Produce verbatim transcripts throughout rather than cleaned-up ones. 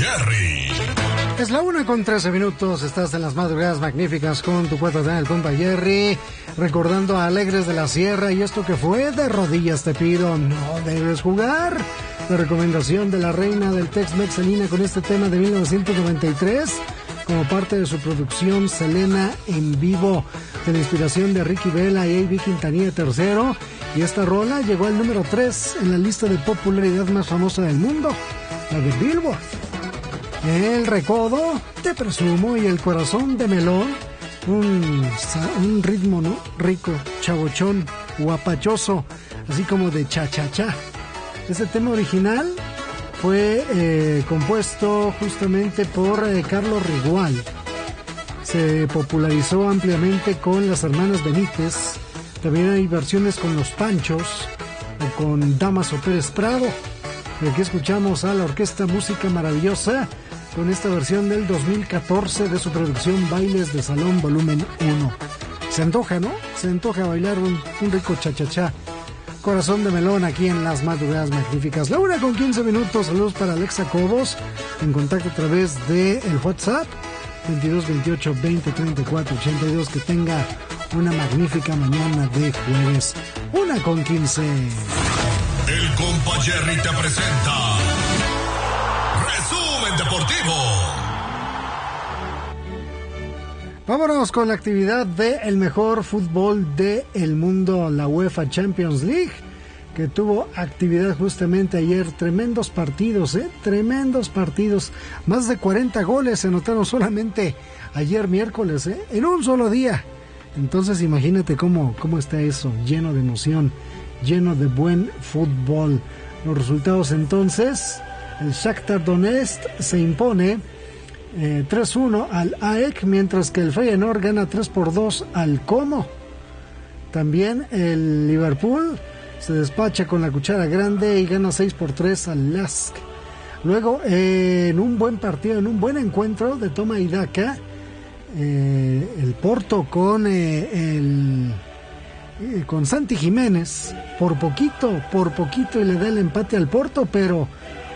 Jerry. Es la una con trece minutos, estás en las madrugadas magníficas con tu cuatro de el compa Jerry, recordando a Alegres de la Sierra y esto que fue de rodillas te pido, no debes jugar. La recomendación de la reina del Tex-Mex Selena con este tema de mil novecientos noventa y tres como parte de su producción Selena en vivo, de la inspiración de Ricky Vela y A B Quintanilla tercero, y esta rola llegó al número tres en la lista de popularidad más famosa del mundo, la de Billboard. El recodo, te presumo, y el corazón de melón, un, un ritmo, ¿no? Rico, chavochón, guapachoso, así como de cha-cha-cha. Este tema original fue eh, compuesto justamente por eh, Carlos Rigual. Se popularizó ampliamente con las hermanas Benítez. También hay versiones con los Panchos o con Damaso Pérez Prado. Y aquí escuchamos a la Orquesta Música Maravillosa con esta versión del dos mil catorce de su producción Bailes de Salón Volumen uno. Se antoja, ¿no? Se antoja bailar un, un rico cha-cha-cha. Corazón de melón aquí en las madrugadas magníficas. La una con quince minutos. Saludos para Alexa Cobos, en contacto a través de el WhatsApp veintidós veintiocho veinte treinta y cuatro ochenta y dos. Que tenga una magnífica mañana de jueves. Una con quince. El compa Jerry te presenta Resumen Deportivo. Vámonos con la actividad de el mejor fútbol del mundo, la UEFA Champions League, que tuvo actividad justamente ayer. Tremendos partidos, ¿eh? Tremendos partidos. Más de cuarenta goles se anotaron solamente ayer miércoles, ¿eh? En un solo día. Entonces imagínate cómo, cómo está eso, lleno de emoción, lleno de buen fútbol. Los resultados entonces, el Shakhtar Donetsk se impone eh, tres uno al A E K, mientras que el Feyenoord gana tres por dos al Como. También el Liverpool se despacha con la cuchara grande y gana seis por tres al Lask. Luego, eh, en un buen partido, en un buen encuentro de toma y daca, eh, el Porto con eh, el eh, con Santi Jiménez, por poquito, por poquito y le da el empate al Porto, pero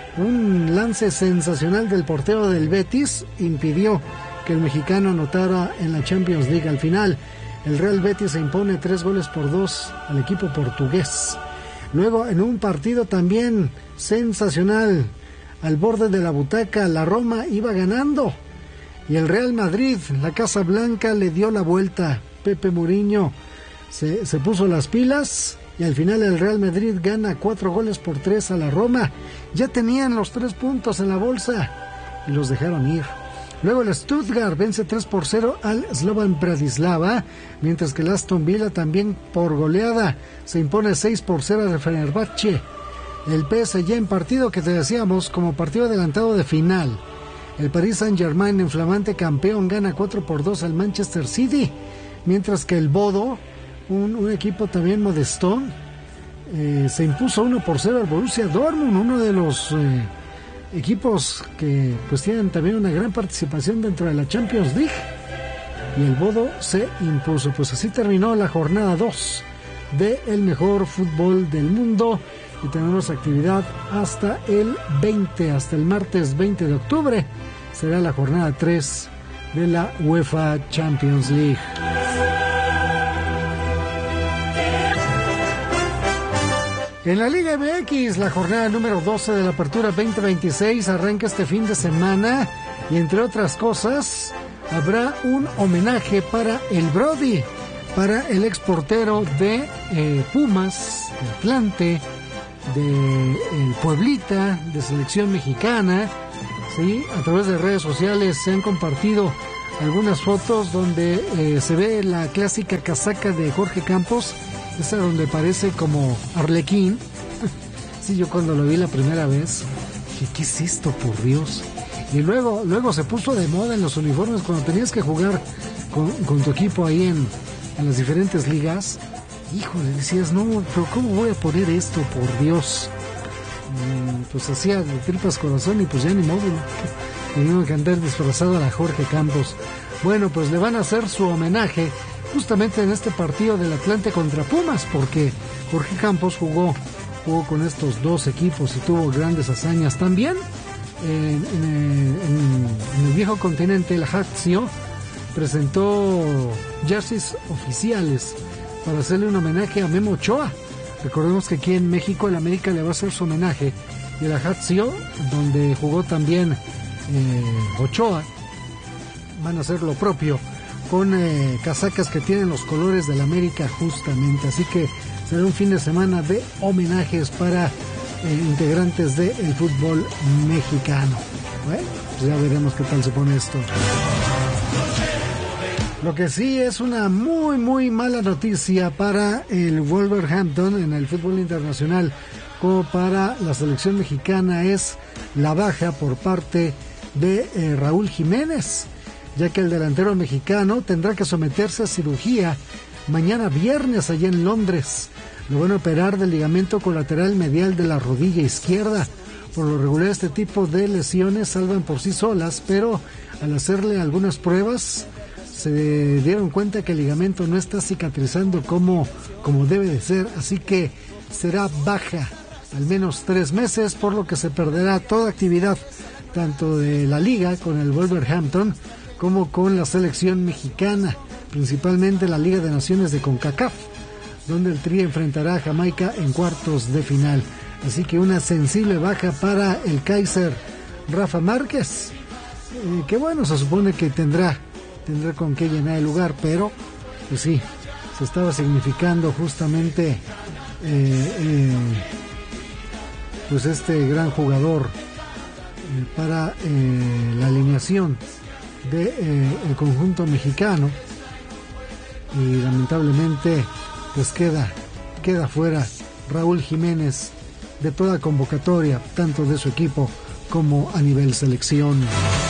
un lance sensacional del portero del Betis impidió que el mexicano anotara en la Champions League. Al final, el Real Betis se impone tres goles por dos al equipo portugués. Luego, en un partido también sensacional, al borde de la butaca, la Roma iba ganando y el Real Madrid, la Casa Blanca, le dio la vuelta. Pepe Mourinho se, se puso las pilas y al final el Real Madrid gana cuatro goles por tres a la Roma. Ya tenían los tres puntos en la bolsa y los dejaron ir. Luego el Stuttgart vence tres por cero al Slovan Bratislava, mientras que el Aston Villa también por goleada se impone seis por cero al Fenerbahce. El P S G en partido que te decíamos como partido adelantado de final. El Paris Saint-Germain, en flamante campeón, gana cuatro por dos al Manchester City, mientras que el Bodo, un, un equipo también modestón, eh, se impuso uno por cero al Borussia Dortmund, uno de los eh, equipos que pues tienen también una gran participación dentro de la Champions League, y el Bodo se impuso. Pues así terminó la jornada dos de el mejor fútbol del mundo, y tenemos actividad hasta el veinte, hasta el martes veinte de octubre será la jornada tres de la UEFA Champions League. En la Liga M X, la jornada número doce de la Apertura veinte veintiséis arranca este fin de semana y entre otras cosas habrá un homenaje para el Brody, para el exportero de eh, Pumas, de Atlante, de eh, Pueblita, de selección mexicana. Sí, a través de redes sociales se han compartido algunas fotos donde eh, se ve la clásica casaca de Jorge Campos, esa donde parece como Arlequín. Sí, yo cuando lo vi la primera vez dije, ¿qué es esto, por Dios? Y luego, luego se puso de moda en los uniformes cuando tenías que jugar con, con tu equipo ahí en, en las diferentes ligas. Híjole, decías, no, pero ¿cómo voy a poner esto, por Dios? Mm, pues hacía de tripas corazón y pues ya ni modo, ¿no? Tenían que andar disfrazado a la Jorge Campos. Bueno, pues le van a hacer su homenaje justamente en este partido del Atlante contra Pumas, porque Jorge Campos jugó, jugó con estos dos equipos y tuvo grandes hazañas también. En, en viejo continente, la Lazio presentó jerseys oficiales para hacerle un homenaje a Memo Ochoa. Recordemos que aquí en México el América le va a hacer su homenaje, y la Lazio, donde jugó también eh, Ochoa, van a hacer lo propio con eh, casacas que tienen los colores del América justamente. Así que será un fin de semana de homenajes para eh, integrantes del fútbol mexicano. Bueno, pues ya veremos qué tal se pone esto. Lo que sí es una muy muy mala noticia para el Wolverhampton en el fútbol internacional como para la selección mexicana es la baja por parte de eh, Raúl Jiménez, ya que el delantero mexicano tendrá que someterse a cirugía mañana viernes allá en Londres. Lo van a operar del ligamento colateral medial de la rodilla izquierda. Por lo regular este tipo de lesiones salvan por sí solas, pero al hacerle algunas pruebas se dieron cuenta que el ligamento no está cicatrizando como, como debe de ser, así que será baja al menos tres meses, por lo que se perderá toda actividad tanto de la liga con el Wolverhampton como con la selección mexicana, principalmente la Liga de Naciones de CONCACAF, donde el Tri enfrentará a Jamaica en cuartos de final. Así que una sensible baja para el Kaiser Rafa Márquez, eh, que bueno, se supone que tendrá tendrá con qué llenar el lugar, pero pues sí, se estaba significando justamente eh, eh, pues este gran jugador eh, para eh, la alineación de eh, el conjunto mexicano, y lamentablemente pues queda queda fuera Raúl Jiménez de toda convocatoria, tanto de su equipo como a nivel selección.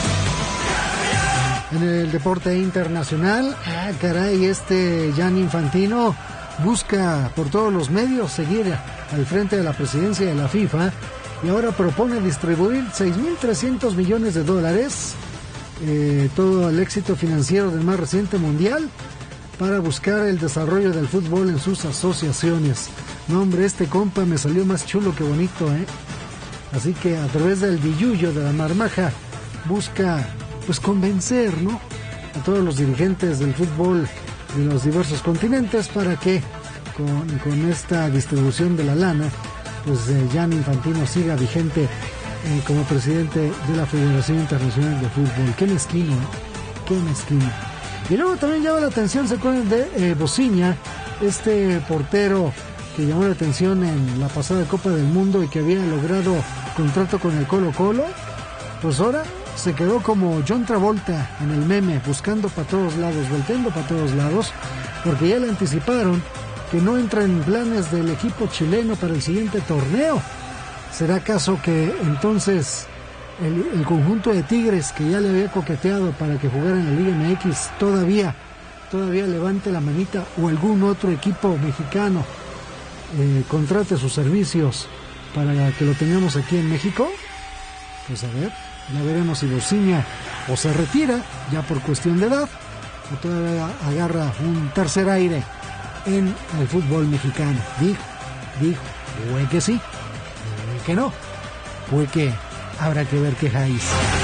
En el deporte internacional, ah, caray, este Gianni Infantino busca por todos los medios seguir al frente de la presidencia de la FIFA y ahora propone distribuir seis mil trescientos millones de dólares, eh, todo el éxito financiero del más reciente mundial, para buscar el desarrollo del fútbol en sus asociaciones. No, hombre, este compa me salió más chulo que bonito, ¿eh? Así que a través del billullo de la marmaja busca pues convencer, ¿no?, a todos los dirigentes del fútbol de los diversos continentes para que con, con esta distribución de la lana, pues eh, Gianni Infantino siga vigente eh, como presidente de la Federación Internacional de Fútbol. Qué mezquino, ¿eh? Qué mezquino. Y luego también llama la atención, se acuerdan de eh, Bociña, este portero que llamó la atención en la pasada Copa del Mundo y que había logrado contrato con el Colo Colo. Pues ahora se quedó como John Travolta en el meme, buscando para todos lados, volteando para todos lados, porque ya le anticiparon que no entra en planes del equipo chileno para el siguiente torneo. ¿Será acaso que entonces el, el conjunto de Tigres, que ya le había coqueteado para que jugara en la Liga M X, todavía, todavía levante la manita, o algún otro equipo mexicano eh, contrate sus servicios para que lo tengamos aquí en México? Pues a ver, ya veremos si Bociña o se retira ya por cuestión de edad, o todavía agarra un tercer aire en el fútbol mexicano. Dijo, dijo, fue que sí, fue que no, fue que habrá que ver qué jaís.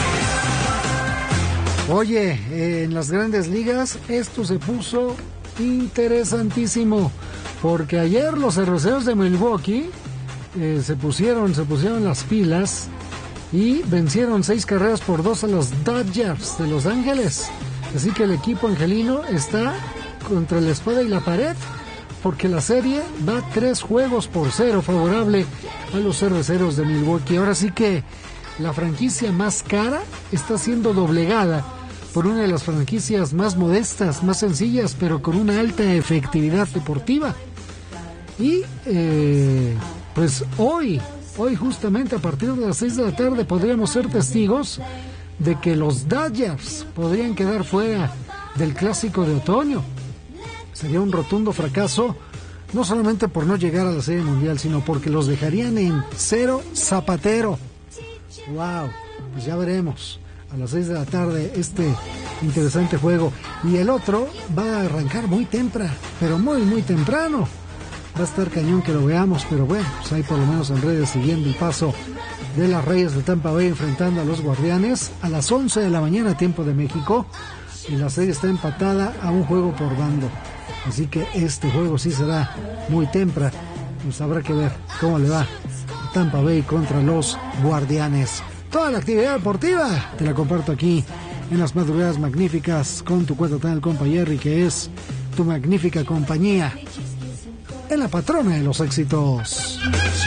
Oye, eh, en las grandes ligas esto se puso interesantísimo, porque ayer los cerveceros de Milwaukee eh, se pusieron, se pusieron las pilas y vencieron seis carreras por dos a los Dodgers de Los Ángeles. Así que el equipo angelino está contra la espada y la pared, porque la serie va tres juegos por cero favorable a los cerveceros de Milwaukee. Ahora sí que la franquicia más cara está siendo doblegada por una de las franquicias más modestas, más sencillas, pero con una alta efectividad deportiva. Y eh, pues hoy, hoy justamente a partir de las seis de la tarde podríamos ser testigos de que los Dodgers podrían quedar fuera del Clásico de Otoño. Sería un rotundo fracaso, no solamente por no llegar a la Serie Mundial, sino porque los dejarían en cero zapatero. Wow, pues ya veremos a las seis de la tarde este interesante juego. Y el otro va a arrancar muy temprano, pero muy muy temprano. Va a estar cañón que lo veamos, pero bueno, pues ahí por lo menos en redes siguiendo el paso de las Reyes de Tampa Bay enfrentando a los Guardianes a las once de la mañana, tiempo de México, y la serie está empatada a un juego por bando, así que este juego sí será muy temprano. Pues habrá que ver cómo le va a Tampa Bay contra los Guardianes. Toda la actividad deportiva te la comparto aquí en las madrugadas magníficas con tu cuenta tan el compa Jerry, que es tu magnífica compañía en la patrona de los éxitos.